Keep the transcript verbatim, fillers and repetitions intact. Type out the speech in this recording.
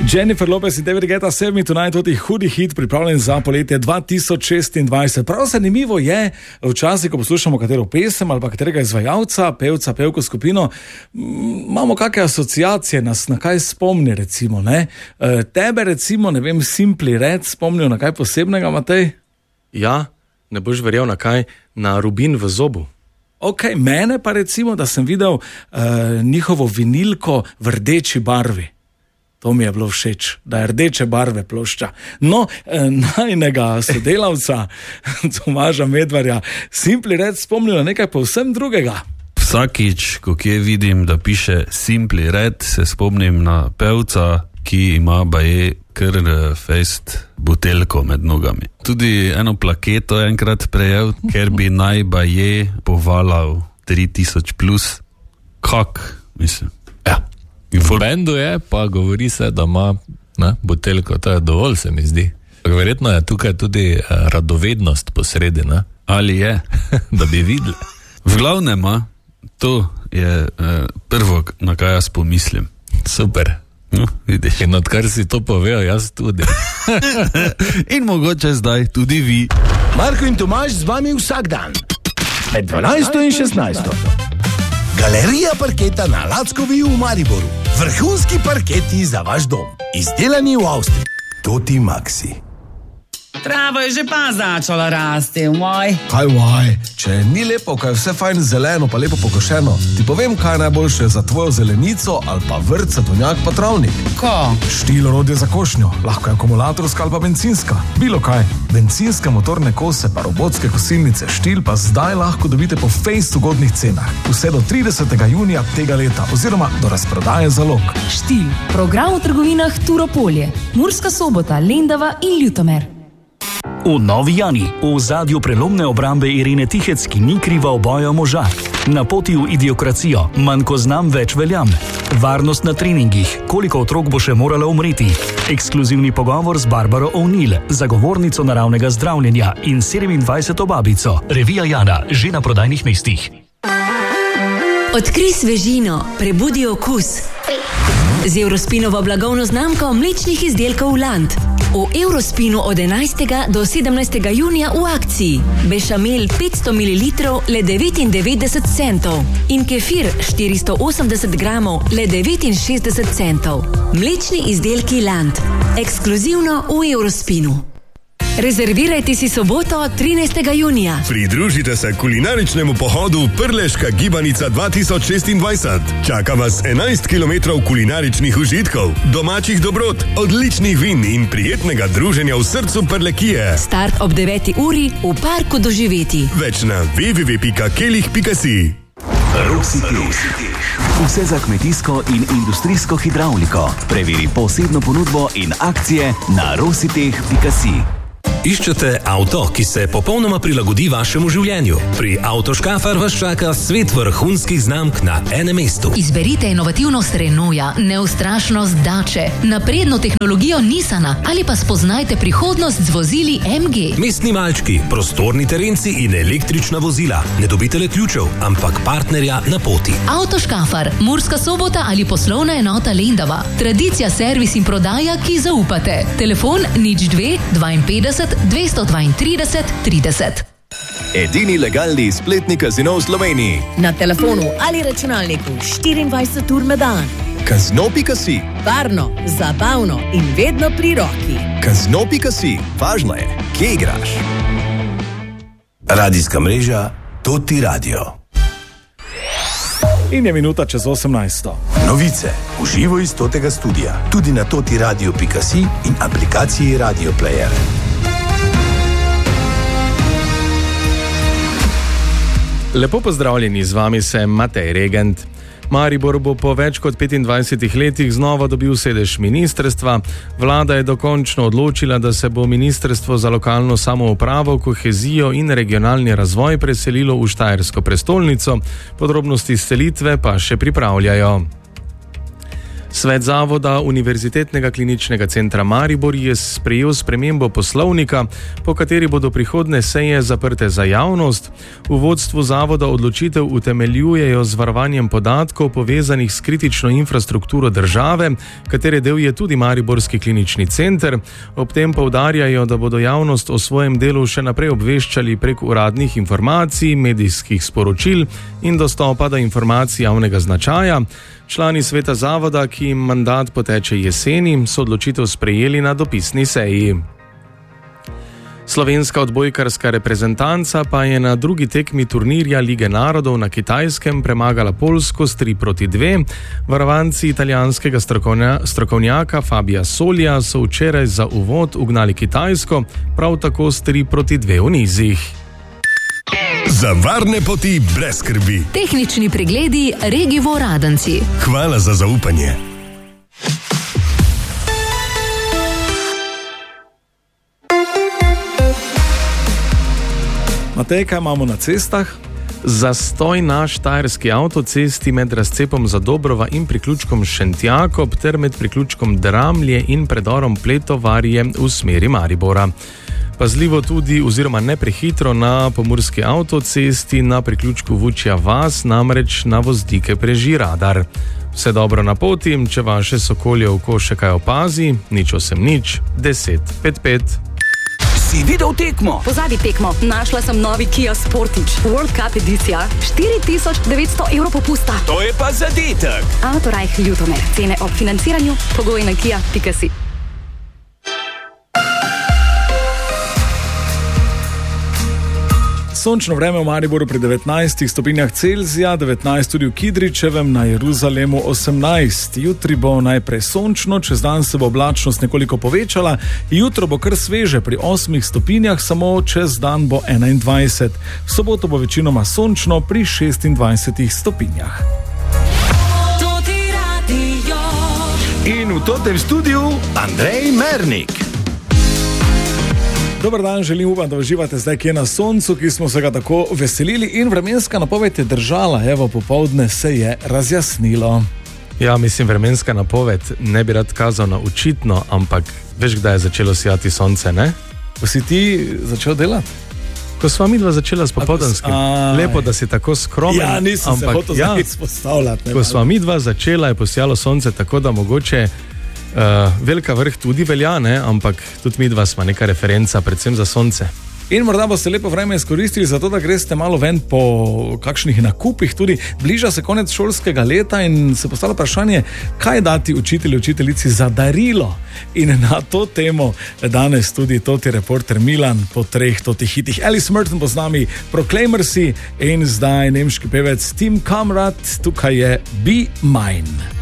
Jennifer Lopez in David Guetta, Save Me Tonight, tudi hudi hit, pripravljen za poletje dva tisoč šestindvajset. Prav zanimivo je, včasih, ko poslušamo katero pesem ali pa katerega izvajalca, pevca, pevko skupino, imamo kakšne asociacije, nas na kaj spomni, recimo, ne? Tebe, recimo, ne vem, Simply Red spomnijo na kaj posebnega, Matej? Ja, ne boš verjel na kaj, na rubin v zobu. Ok, mene pa recimo, da sem videl uh, njihovo vinilko v rdeči barvi. To mi je bilo všeč, da je rdeče barve plošča. No, najnega sodelavca, Tomaža Medvarja, Simply Red spomnil na nekaj povsem drugega. Vsakič, ko kje vidim, da piše Simply Red, se spomnim na pevca, ki ima baje kar fest buteljko med nogami. Tudi eno plaketo enkrat prejel, ker bi naj baje povalal tri tisoč plus. Kak, mislim. Ja. V bendu je, pa govori se, da ima ne, buteljko, to je dovolj, se mi zdi. Verjetno je tukaj tudi uh, radovednost posredi, ne? Ali je, da bi videli. V glavnem, to je uh, prvo, na kaj jaz pomislim. Super. No, vidiš. In odkar si to povedal, jaz tudi. In mogoče zdaj tudi vi. Marko in Tomaž z vami vsak dan. Med dvanajsto in šestnajsto. Galerija parketa na Lackovi v Mariboru. Vrhunski parketi za vaš dom. Izdelani v Avstriji. Toti Maxi. Travo je že pa začela rasti, moj. Kaj vaj, če ni lepo, kaj vse fajn zeleno, pa lepo pokošeno, ti povem, kaj je najboljše za tvojo zelenico ali pa vrt, sadovnjak pa travnik. Ko? Štil orodje za košnjo, lahko je akumulatorska ali pa bencinska. Bilo kaj, bencinske motorne kose pa robotske kosilnice Štil pa zdaj lahko dobite po fejst ugodnih cenah. Vse do tridesetega junija tega leta oziroma do razprodaje zalog. Štil, program v trgovinah Turopolje, Murska Sobota, Lendava in Ljutomer. V Novi Jani, v ozadju prelomne obrambe Irene Tihec, ki ni kriva oboja moža. Na poti v idiokracijo, manj ko znam, več veljam. Varnost na treningih, koliko otrok bo še morala umreti. Ekskluzivni pogovor z Barbaro O'Neill, zagovornico naravnega zdravljenja in sedemindvajseto babico. Revija Jana, že na prodajnih mestih. Odkrij svežino, prebudi okus. Z Eurospinovo blagovno znamko mlečnih izdelkov Land. V Eurospinu od enajstega do sedemnajstega junija v akciji. Bešamel petsto mililitrov le devetindevetdeset centov in kefir štiristo osemdeset gramov le devetinšestdeset centov. Mlečni izdelki Land. Ekskluzivno v Eurospinu. Rezervirajte si soboto trinajstega junija. Pridružite se kulinaričnemu pohodu Prleška gibanica dva tisoč šestindvajset. Čaka vas enajst kilometrov kulinaričnih užitkov, domačih dobrot, odličnih vin in prijetnega druženja v srcu Prlekije. Start ob deveti uri v parku doživeti. Več na w w w pika kelih pika si. Rositeh. Vse za kmetijsko in industrijsko hidravliko. Preveri posebno ponudbo in akcije na rositeh pika si. Iščete avto, ki se popolnoma prilagodi vašemu življenju? Pri Avtoškafar vas čaka svet vrhunskih znamk na enem mestu. Izberite inovativnost Renaulta, neustrašnost Dače, napredno tehnologijo Nissana ali pa spoznajte prihodnost z vozili M G. Mestni malčki, prostorni terenci in električna vozila. Ne dobite le ključev, ampak partnerja na poti. Avtoškafar, Murska Sobota ali poslovna enota Lendava. Tradicija, servis in prodaja, ki zaupate. Telefon nič dve dvainpetdeset dvesto dvaintrideset trideset. Edini legalni spletni kazino v Sloveniji. Na telefonu ali računalniku štiriindvajset ur na dan. Kazino pika si. Varno, zabavno in vedno pri roki. Kazino pika si. Važno je, kje igraš. Radijska mreža Toti Radio. In je minuta čez osemnajsto. Novice v živo iz Totega studia. Tudi na toti radio pika si in aplikaciji Radio Player. Lepo pozdravljeni, z vami sem Matej Regent. Maribor bo po več kot petindvajsetih letih znova dobil sedež ministrstva. Vlada je dokončno odločila, da se bo ministrstvo za lokalno samoupravo, kohezijo in regionalni razvoj preselilo v Štajersko prestolnico. Podrobnosti selitve pa še pripravljajo. Svet Zavoda Univerzitetnega kliničnega centra Maribor je sprejel spremembo poslovnika, po kateri bodo prihodne seje zaprte za javnost. V vodstvu zavoda odločitev utemeljujejo z varovanjem podatkov povezanih s kritično infrastrukturo države, katere del je tudi Mariborski klinični center. Ob tem poudarjajo, da bodo javnost o svojem delu še naprej obveščali prek uradnih informacij, medijskih sporočil in dostopa do informacij javnega značaja. Člani sveta zavoda, ki jim mandat poteče jeseni, so odločitev sprejeli na dopisni seji. Slovenska odbojkarska reprezentanca pa je na drugi tekmi turnirja Lige narodov na Kitajskem premagala Poljsko s tri proti dve. Varovanci italijanskega strokovnja, strokovnjaka Fabija Solija so včeraj za uvod ugnali Kitajsko, prav tako s tri proti dve v nizih. Za varne poti brez skrbi. Tehnični pregledi Regivo Radenci. Hvala za zaupanje. Matej, kaj imamo na cestah? Zastoj na štajerski avtocesti med razcepom Zadobrova in priključkom Šentjakob ter med priključkom Dramlje in predorom Pletovarje v smeri Maribora. Pazljivo tudi oziroma ne prehitro na pomurski avtocesti na priključku Vučja vas, namreč na vozdike preži radar. Vse dobro na poti, če vaše sokolje oko še kaj opazi, nič osem nič, deset pet pet. Si videl tekmo? Pozabi tekmo, našla sem novi Kia Sportage, World Cup edicija, štiri tisoč devetsto evrov popusta. To je pa zadetek. Autorajh Ljutomer, cene ob financiranju, pogoji na kia pika si. Sončno vreme v Mariboru pri devetnajstih stopinjah Celzija, devetnajst tudi v Kidričevem, na Jeruzalemu osemnajst. Jutri bo najprej sončno, čez dan se bo oblačnost nekoliko povečala, jutro bo kar sveže pri osmih stopinjah, samo čez dan bo enaindvajset. V soboto bo večinoma sončno pri šestindvajsetih stopinjah. In v totem studiu Andrej Mernik. Dobar dan, želim, upam, da uživate zdaj kje na soncu, ki smo se ga tako veselili, in vremenska napoved je držala, evo, popoldne se je razjasnilo. Ja, mislim, vremenska napoved ne bi rad kazal na očitno, ampak veš, kdaj je začelo sijati sonce, ne? Ko si ti začel delati? Ko sva midva začela s popoldanskim. Lepo, da si tako skromen. Ja, nisem ampak, se hotel ja, izpostavljati. Ko sva midva začela, je posijalo sonce, tako da mogoče Uh, velika vrh tudi velja, ne? Ampak tudi mi dva smo neka referenca, predvsem za sonce. In morda boste lepo vreme izkoristili za to, da greste malo ven po kakšnih nakupih, tudi bliža se konec šolskega leta in se postavlja vprašanje, kaj dati učitelju, učiteljici za darilo. In na to temo danes tudi toti reporter Milan po treh totih hitih. Alice Merton bo z nami, Proclaimersi in zdaj nemški pevec Tim Kamrat, tukaj je Be Mine.